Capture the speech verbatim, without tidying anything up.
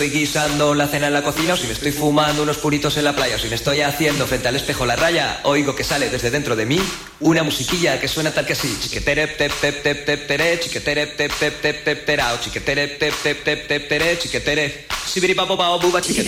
estoy guisando la cena en la cocina, o si me estoy fumando unos puritos en la playa, o si me estoy haciendo frente al espejo la raya, oigo que sale desde dentro de mí una musiquilla que suena tal que así. Chiquetere tep tep tep tep tere, chiquetere tep tep tep tep terao, chiquetere tep tep tep tep tere, chiquetere. Sibiri papo pao buba chiquetere.